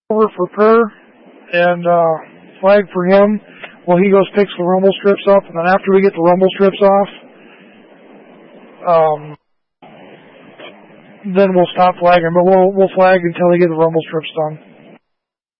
over for prayer and flag for him while he goes picks the rumble strips up, and then after we get the rumble strips off, then we'll stop flagging, but we'll flag until we get the rumble strips done.